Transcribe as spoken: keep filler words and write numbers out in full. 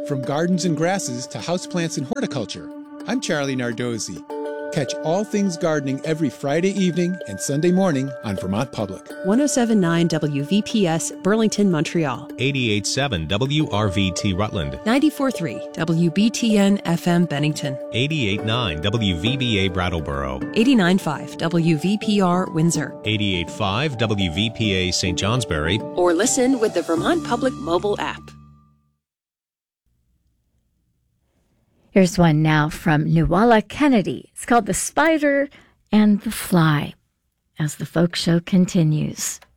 From gardens and grasses to houseplants and horticulture, I'm Charlie Nardozzi. Catch all things gardening every Friday evening and Sunday morning on Vermont Public. ten seventy-nine W V P S, Burlington, Montreal. eighty-eight point seven W R V T, Rutland. ninety-four point three W B T N F M, Bennington. eighty-eight point nine W V B A, Brattleboro. eighty-nine point five W V P R, Windsor. eighty-eight point five W V P A, Saint Johnsbury. Or listen with the Vermont Public mobile app. Here's one now from Nuala Kennedy. It's called The Spider and the Fly, as the folk show continues.